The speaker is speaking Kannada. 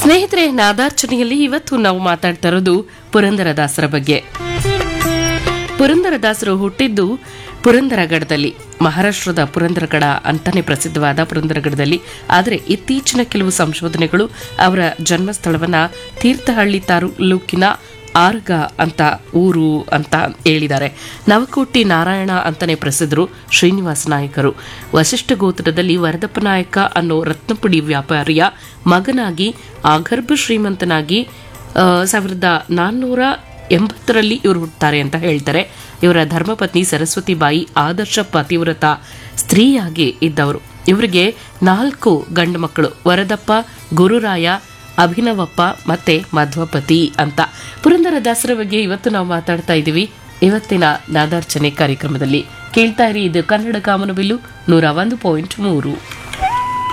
ಸ್ನೇಹಿತರೆ, ನಾದಾರ್ಚನೆಯಲ್ಲಿ ಇವತ್ತು ನಾವು ಮಾತಾಡ್ತಾ ಇರೋದು ಪುರಂದರದಾಸರ ಬಗ್ಗೆ. ಪುರಂದರದಾಸರು ಹುಟ್ಟಿದ್ದು ಪುರಂದರಗಢದಲ್ಲಿ, ಮಹಾರಾಷ್ಟ್ರದ ಪುರಂದರಗಢ ಅಂತಾನೆ ಪ್ರಸಿದ್ಧವಾದ ಪುರಂದರಗಢದಲ್ಲಿ. ಆದರೆ ಇತ್ತೀಚಿನ ಕೆಲವು ಸಂಶೋಧನೆಗಳು ಅವರ ಜನ್ಮಸ್ಥಳವನ್ನ ತೀರ್ಥಹಳ್ಳಿ ತಾಲೂಕಿನ ಆರ್ಗ ಅಂತ ಊರು ಅಂತ ಹೇಳಿದ್ದಾರೆ. ನವಕೋಟಿ ನಾರಾಯಣ ಅಂತಾನೆ ಪ್ರಸಿದ್ಧರು ಶ್ರೀನಿವಾಸ ನಾಯಕರು. ವಶಿಷ್ಠ ಗೋತ್ರದಲ್ಲಿ ವರದಪ್ಪ ನಾಯಕ ಅನ್ನೋ ರತ್ನಪುಡಿ ವ್ಯಾಪಾರಿಯ ಮಗನಾಗಿ ಆಗರ್ಭ ಶ್ರೀಮಂತನಾಗಿ 1480ರಲ್ಲಿ ಇವರು ಹುಟ್ಟುತ್ತಾರೆ ಅಂತ ಹೇಳ್ತಾರೆ. ಇವರ ಧರ್ಮಪತ್ನಿ ಸರಸ್ವತಿ ಬಾಯಿ ಆದರ್ಶ ಪತಿವ್ರತ ಸ್ತ್ರೀಯಾಗಿ ಇದ್ದವರು. ಇವರಿಗೆ 4 ಗಂಡು ಮಕ್ಕಳು, ವರದಪ್ಪ, ಗುರುರಾಯ, ಅಭಿನವಪ್ಪ ಮತ್ತೆ ಮಧ್ವಪತಿ ಅಂತ. ಪುರಂದರದಾಸರ ಬಗ್ಗೆ ಇವತ್ತು ನಾವು ಮಾತಾಡ್ತಾ ಇದ್ದೀವಿ ಇವತ್ತಿನ ನಾದಾರ್ಚನೆ ಕಾರ್ಯಕ್ರಮದಲ್ಲಿ. ಕೇಳ್ತಾ ಇರಿ, ಇದು ಕನ್ನಡ ಕಾಮನಬಿಲ್ಲು 101.3.